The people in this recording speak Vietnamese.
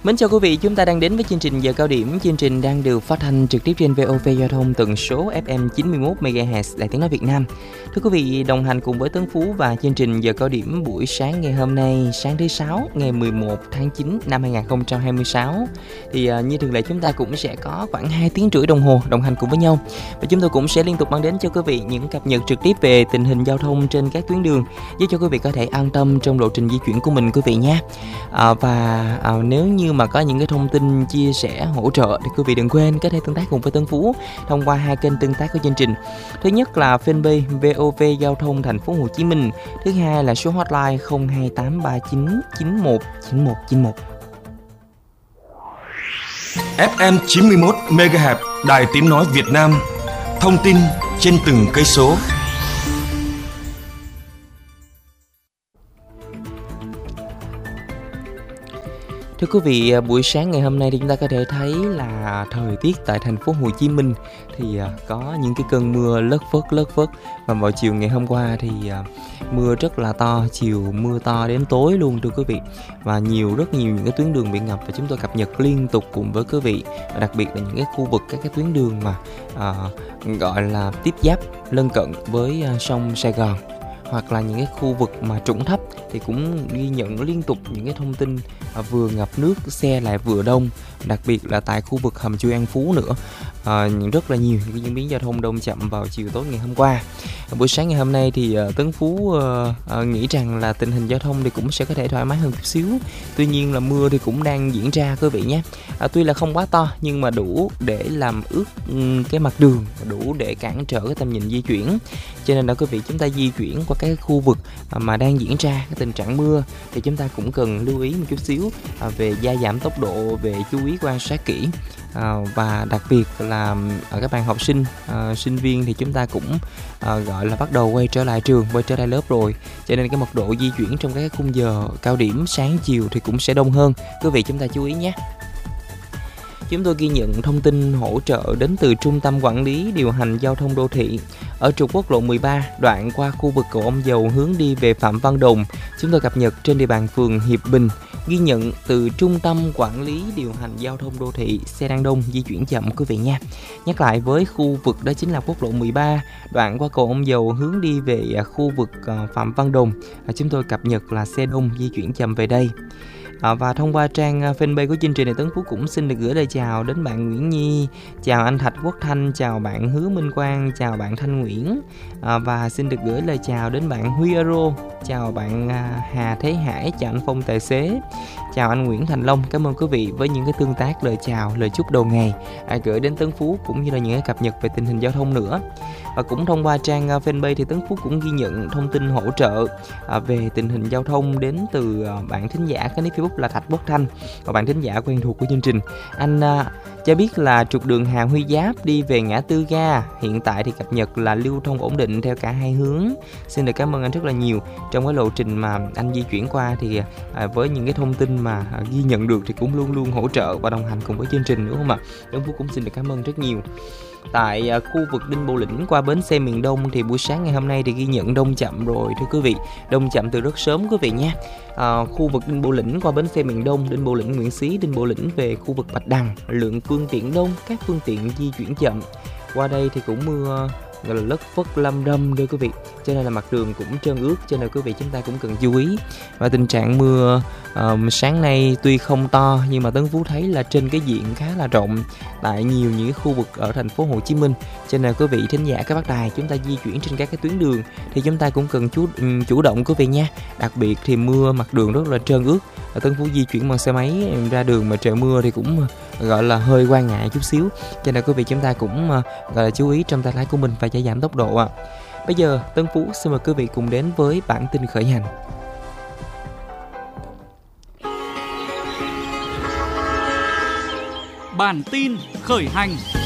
Mến chào quý vị, chúng ta đang đến với chương trình Giờ Cao Điểm. Chương trình đang được phát thanh trực tiếp trên VOV Giao thông tần số FM 91 MHz Đài Tiếng nói Việt Nam. Thưa quý vị, đồng hành cùng với Tấn Phú và chương trình Giờ Cao Điểm buổi sáng ngày hôm nay, sáng thứ 6 ngày 11 tháng 9 năm 2026. Thì như thường lệ chúng ta cũng sẽ có khoảng 2 tiếng rưỡi đồng hồ đồng hành cùng với nhau. Và chúng tôi cũng sẽ liên tục mang đến cho quý vị những cập nhật trực tiếp về tình hình giao thông trên các tuyến đường, giúp cho quý vị có thể an tâm trong lộ trình di chuyển của mình quý vị nhé. Nếu như mà có những cái thông tin chia sẻ hỗ trợ thì quý vị đừng quên có thể tương tác cùng với Tấn Phú thông qua hai kênh tương tác của chương trình. Thứ nhất là fanpage VOV Giao thông Thành phố Hồ Chí Minh, thứ hai là số hotline 02839199191. FM 91 MHz Đài Tiếng nói Việt Nam, thông tin trên từng cây số. Thưa quý vị, buổi sáng ngày hôm nay thì chúng ta có thể thấy là thời tiết tại thành phố Hồ Chí Minh thì có những cái cơn mưa lất phất. Và vào chiều ngày hôm qua thì mưa rất là to, chiều mưa to đến tối luôn thưa quý vị. Và rất nhiều những cái tuyến đường bị ngập và chúng tôi cập nhật liên tục cùng với quý vị. Và đặc biệt là những cái khu vực, các cái tuyến đường mà gọi là tiếp giáp lân cận với sông Sài Gòn, hoặc là những cái khu vực mà trũng thấp thì cũng ghi nhận liên tục những cái thông tin vừa ngập nước, xe lại vừa đông, đặc biệt là tại khu vực hầm chui An Phú nữa. Rất là nhiều những diễn biến giao thông đông chậm vào chiều tối ngày hôm qua. Buổi sáng ngày hôm nay thì Tấn Phú nghĩ rằng là tình hình giao thông thì cũng sẽ có thể thoải mái hơn chút xíu. Tuy nhiên là mưa thì cũng đang diễn ra quý vị nhé. Tuy là không quá to nhưng mà đủ để làm ướt cái mặt đường, đủ để cản trở cái tầm nhìn di chuyển. Cho nên là quý vị, chúng ta di chuyển qua các khu vực mà đang diễn ra cái tình trạng mưa thì chúng ta cũng cần lưu ý một chút xíu về gia giảm tốc độ, về chú ý quan sát kỹ. Và đặc biệt là các bạn học sinh, sinh viên thì chúng ta cũng gọi là bắt đầu quay trở lại trường, quay trở lại lớp rồi. Cho nên cái mật độ di chuyển trong các khung giờ cao điểm sáng chiều thì cũng sẽ đông hơn. Quý vị chúng ta chú ý nhé. Chúng tôi ghi nhận thông tin hỗ trợ đến từ Trung tâm Quản lý Điều hành Giao thông Đô thị. Ở trục quốc lộ 13, đoạn qua khu vực cầu Ông Dầu hướng đi về Phạm Văn Đồng, chúng tôi cập nhật trên địa bàn phường Hiệp Bình. Ghi nhận từ Trung tâm Quản lý Điều hành Giao thông Đô thị, xe đang đông, di chuyển chậm quý vị nha. Nhắc lại với khu vực đó chính là quốc lộ 13, đoạn qua cầu Ông Dầu hướng đi về khu vực Phạm Văn Đồng. Chúng tôi cập nhật là xe đông, di chuyển chậm về đây. Và thông qua trang fanpage của chương trình này, Tấn Phú cũng xin được gửi lời chào đến bạn Nguyễn Nhi, chào anh Thạch Quốc Thanh, chào bạn Hứa Minh Quang, chào bạn Thanh Nguyễn, và xin được gửi lời chào đến bạn Huy Euro, chào bạn Hà Thế Hải, chào anh Phong Tài Xế, chào anh Nguyễn Thành Long. Cảm ơn quý vị với những cái tương tác, lời chào, lời chúc đầu ngày gửi đến Tấn Phú, cũng như là những cái cập nhật về tình hình giao thông nữa. Và cũng thông qua trang fanpage thì Tấn Phú cũng ghi nhận thông tin hỗ trợ về tình hình giao thông đến từ bạn thính giả cái nick Facebook là Thạch Quốc Thanh, và bạn thính giả quen thuộc của chương trình. Anh cho biết là trục đường Hà Huy Giáp đi về ngã tư ga hiện tại thì cập nhật là lưu thông ổn định theo cả hai hướng. Xin được cảm ơn anh rất là nhiều trong cái lộ trình mà anh di chuyển qua, thì với những cái thông tin mà ghi nhận được thì cũng luôn luôn hỗ trợ và đồng hành cùng với chương trình, đúng không ạ? Tấn Phú cũng xin được cảm ơn rất nhiều. Tại khu vực Đinh Bộ Lĩnh qua bến xe miền Đông thì buổi sáng ngày hôm nay thì ghi nhận đông chậm rồi thưa quý vị, đông chậm từ rất sớm quý vị nhé. Khu vực Đinh Bộ Lĩnh qua bến xe miền Đông, Đinh Bộ Lĩnh Nguyễn Xí, Đinh Bộ Lĩnh về khu vực Bạch Đằng, lượng phương tiện đông, các phương tiện di chuyển chậm. Qua đây thì cũng mưa gọi là lất phất lâm đâm đây quý vị, cho nên là mặt đường cũng trơn ướt, cho nên quý vị chúng ta cũng cần chú ý. Và tình trạng mưa sáng nay tuy không to nhưng mà Tấn Phú thấy là trên cái diện khá là rộng tại nhiều những khu vực ở thành phố Hồ Chí Minh, cho nên là quý vị thính giả các bác đài chúng ta di chuyển trên các cái tuyến đường thì chúng ta cũng cần chủ động quý vị nha. Đặc biệt thì mưa mặt đường rất là trơn ướt, Tấn Phú di chuyển bằng xe máy ra đường mà trời mưa thì cũng gọi là hơi quan ngại chút xíu, cho nên quý vị chúng ta cũng gọi là chú ý trong tay lái của mình và giảm giảm tốc độ ạ. Bây giờ Tấn Phú xin mời quý vị cùng đến với bản tin khởi hành. Bản tin khởi hành.